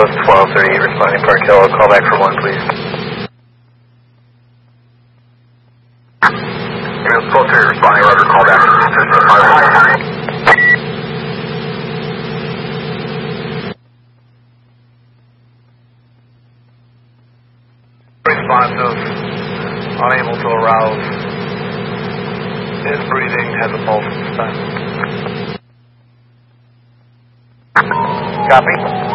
1230, responding Park Hill. Call back for 1, please. Ambulance 1230, responding, Roger, call back. Responsive, unable to arouse. Is breathing, has a pulse at this time. Copy.